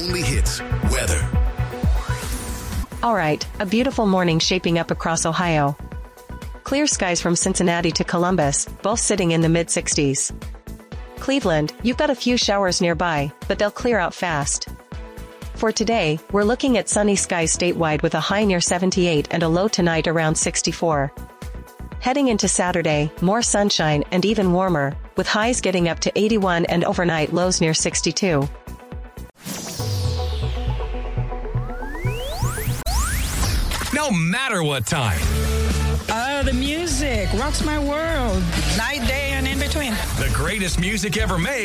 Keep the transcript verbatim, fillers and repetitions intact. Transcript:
only hits, weather. All right, a beautiful morning shaping up across Ohio. Clear skies from Cincinnati to Columbus, both sitting in the mid sixties. Cleveland, you've got a few showers nearby, but they'll clear out fast. For today, we're looking at sunny skies statewide with a high near seventy-eight and a low tonight around sixty-four. Heading into Saturday, more sunshine and even warmer, with highs getting up to eighty-one and overnight lows near sixty-two. No matter what time. Oh, the music rocks my world. Night, day, and in between. The greatest music ever made.